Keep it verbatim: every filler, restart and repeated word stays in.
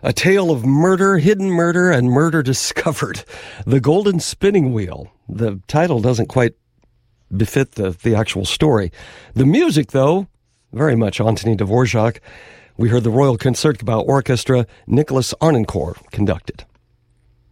A tale of murder, hidden murder, and murder discovered. The Golden Spinning Wheel. The title doesn't quite befit the, the actual story. The music, though, very much Antonin Dvorak. We heard the Royal Concertgebouw Orchestra, Nicholas Arnoncourt conducted.